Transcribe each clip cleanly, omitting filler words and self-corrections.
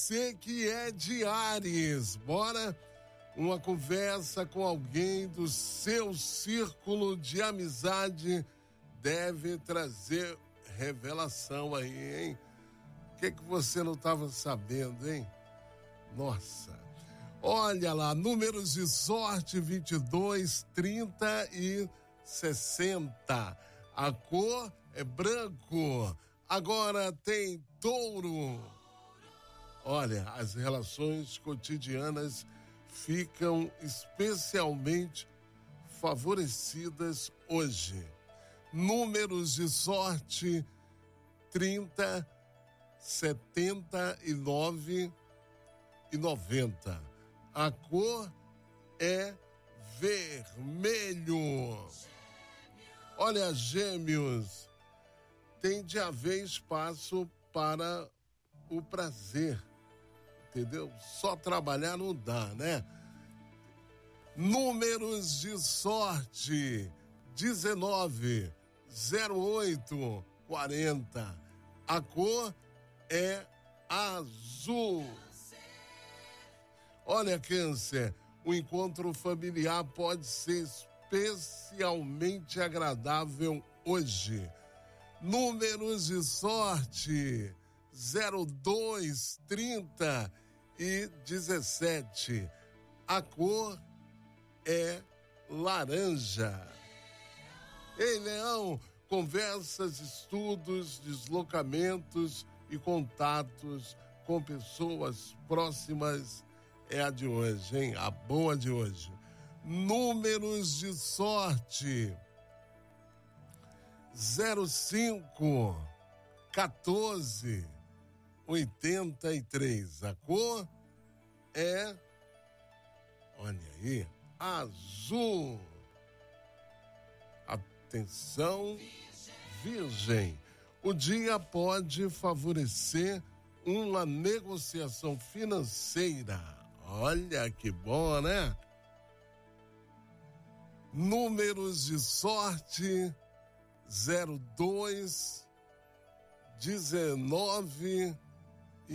Você que é de Áries, bora uma conversa com alguém do seu círculo de amizade deve trazer revelação aí, hein? O que você não estava sabendo, hein? Nossa, olha lá, números de sorte 22, 30 e 60. A cor é branco. Agora tem touro. Olha, as relações cotidianas ficam especialmente favorecidas hoje. Números de sorte 30, 79 e 90. A cor é vermelho. Olha, Gêmeos, tem de haver espaço para o prazer, entendeu? Só trabalhar não dá, né? Números de sorte 19, 08, 40. A cor é azul. Olha, Câncer, o encontro familiar pode ser especialmente agradável hoje. Números de sorte 02, 30 e 17. A cor é laranja. Ei, Leão, conversas, estudos, deslocamentos e contatos com pessoas próximas é a de hoje, hein? A boa de hoje. Números de sorte 05, 14, 83. A cor é, olha aí, azul. Atenção, Virgem. O dia pode favorecer uma negociação financeira. Olha que bom, né? Números de sorte 02, 19 e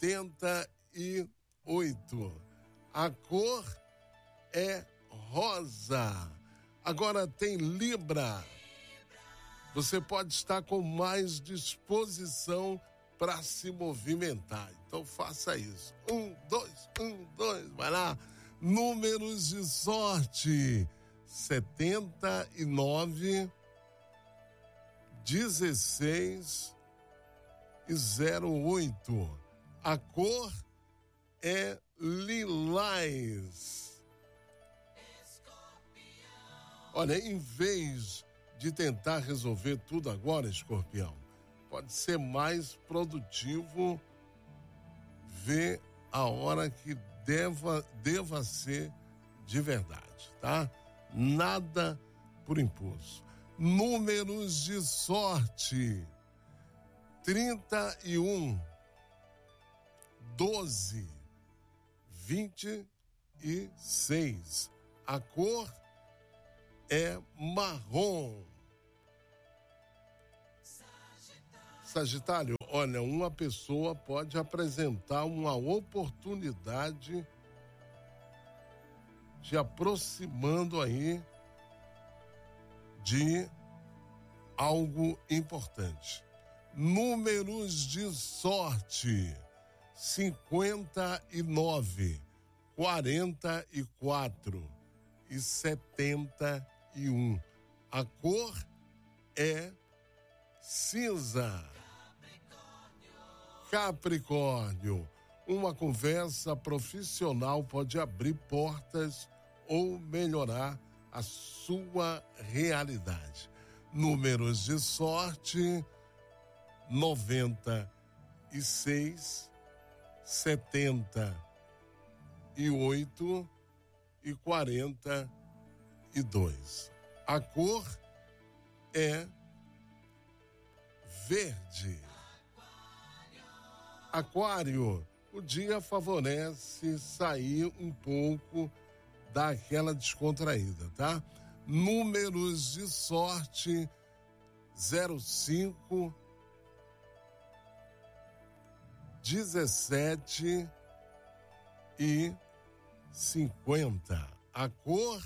88. A cor é rosa. Agora tem Libra. Você pode estar com mais disposição para se movimentar. Então faça isso. 1, 2, vai lá. Números de sorte 79, 16 e 08. A cor é lilás. Olha, em vez de tentar resolver tudo agora, Escorpião, pode ser mais produtivo ver a hora que deva ser de verdade, tá? Nada por impulso. Números de sorte 31, 12, 26. A cor é marrom. Sagitário, olha, uma pessoa pode apresentar uma oportunidade te aproximando aí de algo importante. Números de sorte 59, 44 e 71. A cor é cinza. Capricórnio, uma conversa profissional pode abrir portas ou melhorar a sua realidade. Números de sorte 96, 78 e 42. A cor é verde. Aquário, o dia favorece sair um pouco daquela descontraída, tá? Números de sorte 05, 17h50. A cor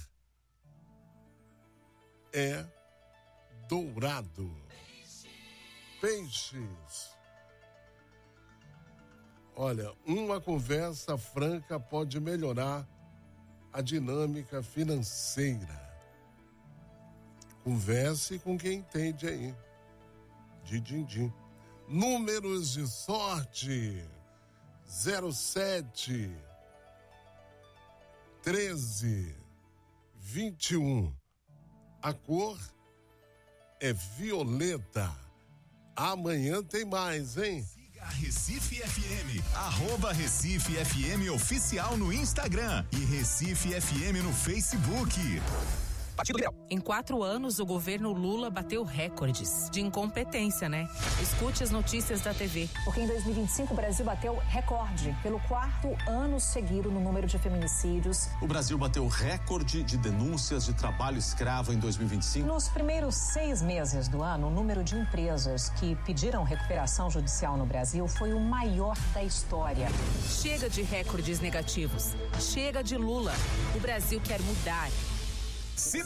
é dourado. Peixes. Olha, uma conversa franca pode melhorar a dinâmica financeira. Converse com quem entende aí. Din. Números de sorte: 07, 13, 21. A cor é violeta. Amanhã tem mais, hein? Siga a Recife FM, @Recife FM Oficial no Instagram e Recife FM no Facebook. Em 4 anos, o governo Lula bateu recordes de incompetência, né? Escute as notícias da TV. Porque em 2025 o Brasil bateu recorde pelo 4º ano seguido no número de feminicídios. O Brasil bateu recorde de denúncias de trabalho escravo em 2025. Nos primeiros 6 meses do ano, o número de empresas que pediram recuperação judicial no Brasil foi o maior da história. Chega de recordes negativos. Chega de Lula. O Brasil quer mudar.